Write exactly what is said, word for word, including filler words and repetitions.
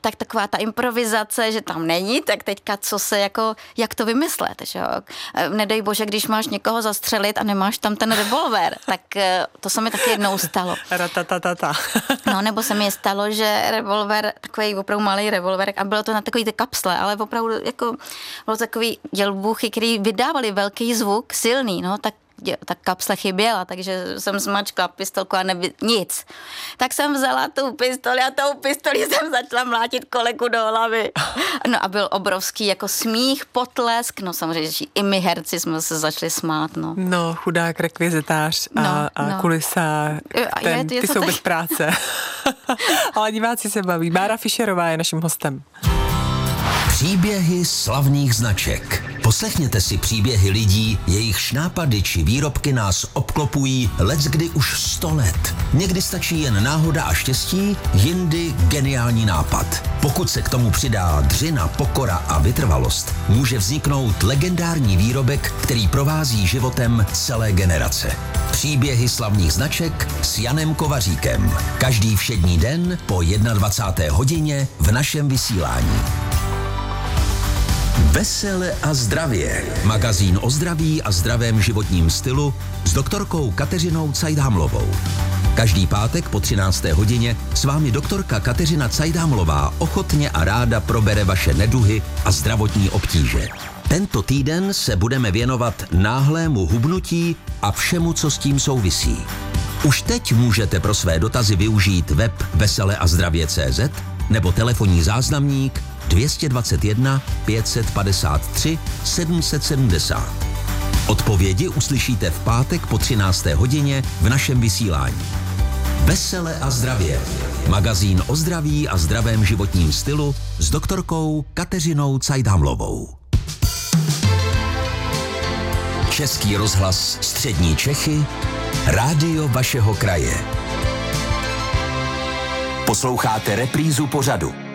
tak taková ta improvizace, že tam není, tak teďka co se jako, jak to vymyslet, že jo. Nedej bože, když máš někoho zastřelit a nemáš tam ten revolver, tak to se mi taky jednou stalo. Ratatatata. No, nebo se mi stalo, že revolver, takový opravdu malý revolver, a bylo to na takový ty kapsle, ale opravdu jako bylo takový dělbuchy, který vydávali velký zvuk, silný, no, tak ta kapsle chyběla, takže jsem zmačkla pistolku a neby, nic. Tak jsem vzala tu pistoli a tou pistoli jsem začala mlátit kolegu do hlavy. No a byl obrovský jako smích, potlesk, no samozřejmě, že i my herci jsme se začali smát, no. No, chudák rekvizitář a, no, a no. kulisa, ten, je, je ty jsou tak... bez práce. Ale diváci se baví. Bára Fischerová je naším hostem. Příběhy slavných značek. Poslechněte si příběhy lidí, jejichž nápady či výrobky nás obklopují leckdy už sto let. Někdy stačí jen náhoda a štěstí, jindy geniální nápad. Pokud se k tomu přidá dřina, pokora a vytrvalost, může vzniknout legendární výrobek, který provází životem celé generace. Příběhy slavných značek s Janem Kovaříkem. Každý všední den po dvacáté jedné hodině v našem vysílání. Vesele a zdravě. Magazín o zdraví a zdravém životním stylu s doktorkou Kateřinou Cajdhamlovou. Každý pátek po třinácté hodině s vámi doktorka Kateřina Cajdhamlová ochotně a ráda probere vaše neduhy a zdravotní obtíže. Tento týden se budeme věnovat náhlému hubnutí a všemu, co s tím souvisí. Už teď můžete pro své dotazy využít web vesele a zdravě tečka cé zet nebo telefonní záznamník dvě stě dvacet jedna pět set padesát tři sedm set sedmdesát. Odpovědi uslyšíte v pátek po třinácté hodině v našem vysílání. Vesele a zdravě. Magazín o zdraví a zdravém životním stylu s doktorkou Kateřinou Cajdhamlovou. Český rozhlas Střední Čechy, rádio vašeho kraje. Posloucháte reprízu pořadu.